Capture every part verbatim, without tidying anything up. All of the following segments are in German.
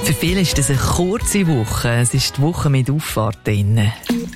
Für viele ist das eine kurze Woche. Es ist die Woche mit Auffahrt drin.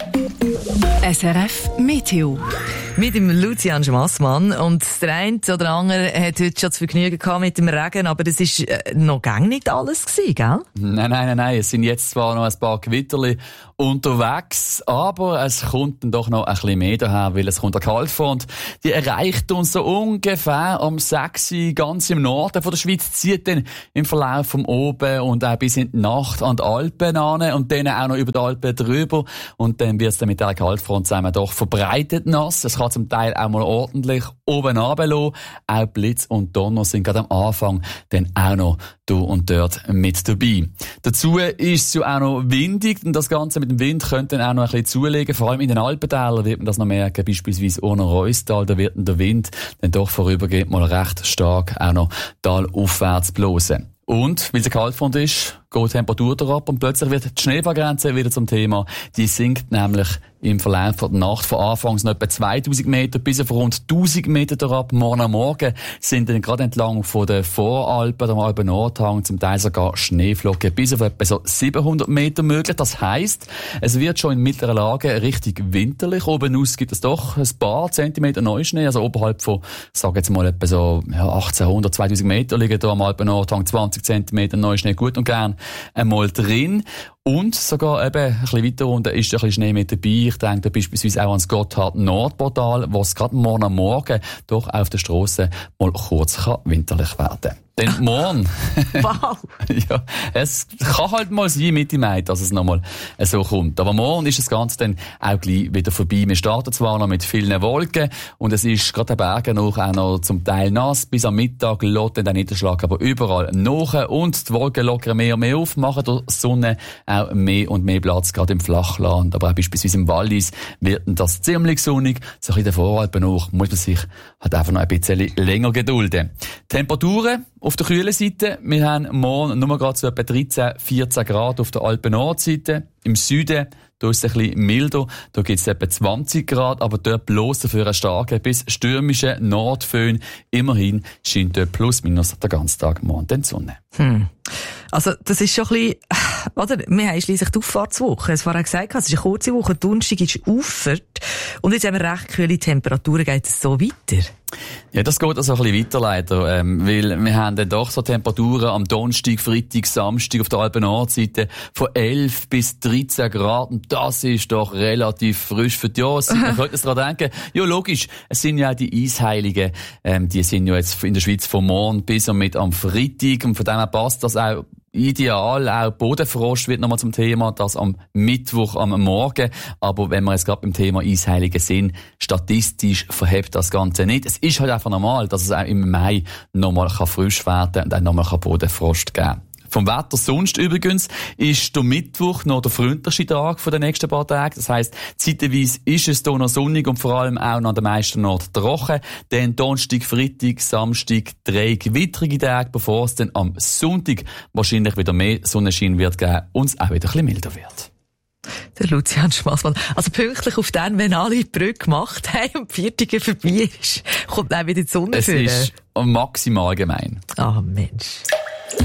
S R F Meteo. Mit dem Lucian Schmassmann. Und der eine oder andere hat heute schon das Vergnügen gehabt mit dem Regen, aber das war äh, noch gar nicht alles gewesen, gell? Nein, nein, nein, nein. Es sind jetzt zwar noch ein paar Gewitterli unterwegs, aber es kommt dann doch noch ein bisschen mehr daher, weil es kommt eine Kaltfront. Die erreicht uns so ungefähr um sechs Uhr ganz im Norden von der Schweiz, zieht dann im Verlauf vom Oben und auch bis in die Nacht an die Alpen an und dann auch noch über die Alpen drüber. Und dann wird es dann mit dieser Kaltfront zusammen doch verbreitet nass. Es kann zum Teil auch mal ordentlich oben runterlassen. Auch Blitz und Donner sind gerade am Anfang dann auch noch da und dort mit dabei. Dazu ist es ja auch noch windig und das Ganze mit dem Wind könnte dann auch noch ein bisschen zulegen. Vor allem in den Alpentälern wird man das noch merken, beispielsweise Urner-Reustal, da wird dann der Wind dann doch vorübergehend mal recht stark auch noch talaufwärts blosen. Und, weil es Kaltfront ist, geht die Temperatur herab und plötzlich wird die Schneefallgrenze wieder zum Thema. Die sinkt nämlich im Verlauf der Nacht von anfangs noch etwa zweitausend Meter bis auf rund tausend Meter herab. Morgen am Morgen sind dann gerade entlang von den Voralpen, dem Alpen-Nordhang, zum Teil sogar Schneeflocken bis auf etwa so siebenhundert Meter möglich. Das heisst, es wird schon in mittleren Lagen richtig winterlich. Oben aus gibt es doch ein paar Zentimeter Neuschnee, also oberhalb von, ich sage jetzt mal etwa so ja, achtzehnhundert, zweitausend Meter liegen da am Alpen-Nordhang zwanzig Zentimeter Neuschnee gut und gern einmal drin. Und sogar eben ein bisschen weiter unten ist ein bisschen Schnee mit dabei. Ich denke da beispielsweise auch ans Gotthard-Nordportal, wo es gerade morgen am Morgen doch auf der Strasse mal kurz kann winterlich werden kann. Denn morgen, wow. ja, es kann halt mal sein, Mitte Mai, dass es nochmal so kommt. Aber morgen ist das Ganze dann auch gleich wieder vorbei. Wir starten zwar noch mit vielen Wolken und es ist gerade den Bergen noch auch noch zum Teil nass. Bis am Mittag lässt dann der Niederschlag aber überall nach und die Wolken lockern mehr und mehr auf, machen der Sonne auch mehr und mehr Platz, gerade im Flachland. Aber auch beispielsweise im Wallis wird das ziemlich sonnig. So ein bisschen der Voralpen nach muss man sich halt einfach noch ein bisschen länger gedulden. Temperaturen auf der kühlen Seite, wir haben morgen nur gerade so etwa dreizehn, vierzehn Grad auf der Alpen-Nordseite. Im Süden, da ist es ein bisschen milder, da gibt es etwa zwanzig Grad, aber dort bloß dafür einen starken bis stürmischen Nordföhn. Immerhin scheint dort plus minus den ganzen Tag morgen die Sonne. Hm. Also, das ist schon ein bisschen, oder? Wir haben schliesslich die Auffahrtswoche. Es war auch gesagt, es ist eine kurze Woche, Donnerstag ist Auffahrt. Und jetzt haben wir recht kühle Temperaturen, geht es so weiter? Ja, das geht also ein bisschen weiter leider, ähm, weil wir haben dann doch so Temperaturen am Donnerstag, Freitag, Samstag auf der Alpen-Nordseite von elf bis dreizehn Grad und das ist doch relativ frisch für die Jahreszeit. Man könnte es daran denken, ja logisch, es sind ja auch die Eisheiligen, ähm, die sind ja jetzt in der Schweiz von morgen bis und mit am Freitag und von dem her passt das auch ideal. Auch Bodenfrost wird nochmal zum Thema, das am Mittwoch am Morgen. Aber wenn wir jetzt gerade beim Thema Eisheilige sind, statistisch verhebt das Ganze nicht. Es ist halt einfach normal, dass es auch im Mai nochmal frisch werden kann und auch nochmal Bodenfrost geben kann. Vom Wetter sonst übrigens ist der Mittwoch noch der freundlichste Tag von den nächsten paar Tagen. Das heisst, zeitweise ist es hier noch sonnig und vor allem auch noch an den meisten Orten trocken. Dann Donnerstag, Freitag, Samstag drei gewittrige Tage, bevor es dann am Sonntag wahrscheinlich wieder mehr Sonnenschein wird geben und es auch wieder ein bisschen milder wird. Der Lucian Schmassmann. Also pünktlich auf den, wenn alle die Brücke gemacht haben und die Viertige vorbei ist, kommt dann wieder die Sonne. Es ist maximal gemein. Ah, Mensch.